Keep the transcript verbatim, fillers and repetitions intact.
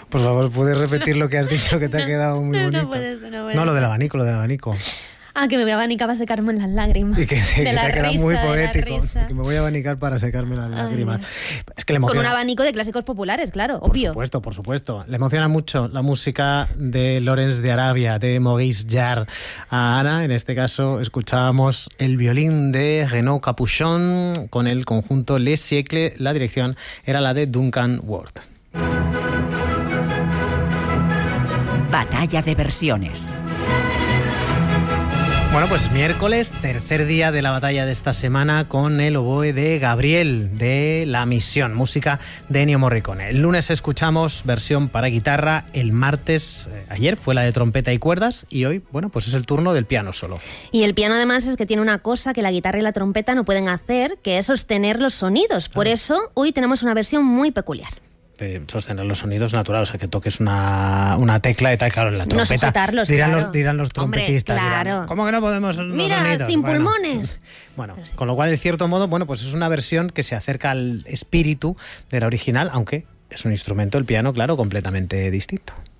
Por favor, ¿puedes repetir lo que has dicho, que te ha quedado muy no, bonito? No puedes, no puedes. No, lo del abanico, lo del abanico. Ah, que me voy a abanicar para secarme las lágrimas. Y que, que de la te ha quedado risa, muy de la poético. risa. Que me voy a abanicar para secarme las lágrimas. Ay. Es que le emociona. Con un abanico de clásicos populares, claro, Por obvio. supuesto, por supuesto. Le emociona mucho la música de Lawrence de Arabia, de Maurice Jarre. A Ana, en este caso, escuchábamos el violín de Renaud Capuchon con el conjunto Les Siècles. La dirección era la de Duncan Ward. Batalla de versiones. Bueno, pues miércoles, tercer día de la batalla de esta semana con el oboe de Gabriel, de La Misión, música de Ennio Morricone. El lunes escuchamos versión para guitarra, el martes, eh, ayer fue la de trompeta y cuerdas, y hoy, bueno, pues es el turno del piano solo. Y el piano además es que tiene una cosa que la guitarra y la trompeta no pueden hacer, que es sostener los sonidos. Por eso hoy tenemos una versión muy peculiar. De sostener los sonidos naturales, o sea, que toques una, una tecla y tal, claro, en la trompeta. No sujetarlos, dirán, claro. los, dirán los trompetistas, Hombre, claro. dirán, ¿cómo que no podemos los Mira, sonidos? sin Bueno, pulmones. Bueno, sí. Con lo cual, en cierto modo, bueno, pues es una versión que se acerca al espíritu de la original, aunque es un instrumento, el piano, claro, completamente distinto.